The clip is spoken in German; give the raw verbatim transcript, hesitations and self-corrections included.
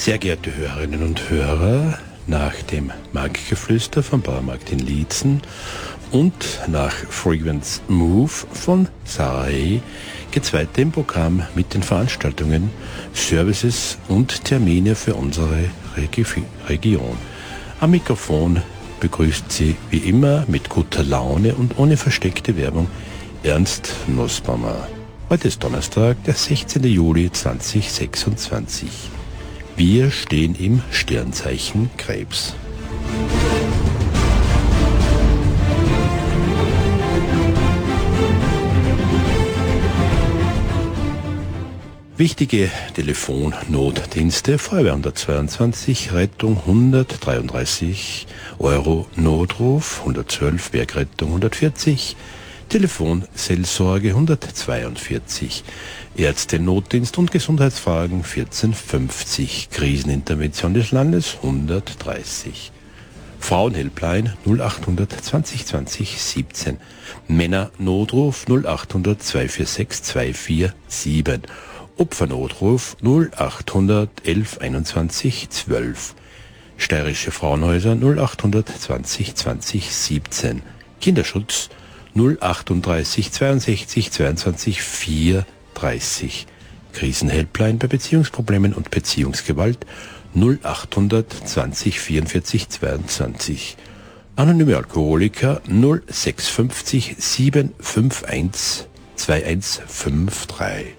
Sehr geehrte Hörerinnen und Hörer, nach dem Marktgeflüster vom Baumarkt in Liezen und nach Frequenz Move von Sarah Hay geht's weiter im Programm mit den Veranstaltungen, Services und Termine für unsere Regi- Region. Am Mikrofon begrüßt Sie wie immer mit guter Laune und ohne versteckte Werbung Ernst Nussbaumer. Heute ist Donnerstag, der sechzehnten Juli zweitausendsechsundzwanzig. Wir stehen im Sternzeichen Krebs. Wichtige Telefonnotdienste: Feuerwehr hundertzweiundzwanzig, Rettung hundertdreiunddreißig Euro, Notruf hundertzwölf, Bergrettung hundertvierzig, Telefonseelsorge hundertzweiundvierzig, Ärzte-Notdienst und Gesundheitsfragen vierzehn fünfzig, Krisenintervention des Landes hundertdreißig. Frauenhelpline null achthundert zwanzig zwanzig siebzehn, Männer-Notruf null achthundert zweihundertsechsundvierzig zweihundertsiebenundvierzig, Opfernotruf null achthundert elf einundzwanzig zwölf, Steirische Frauenhäuser null achthundert zwanzig zwanzig siebzehn, Kinderschutz null achtunddreißig zweiundsechzig zweiundzwanzig vierunddreißig, Krisenhelpline bei Beziehungsproblemen und Beziehungsgewalt null achthundert zwanzig vierundvierzig zweiundzwanzig, Anonyme Alkoholiker null sechshundertfünfzig sieben fünf eins zwei eins fünf drei.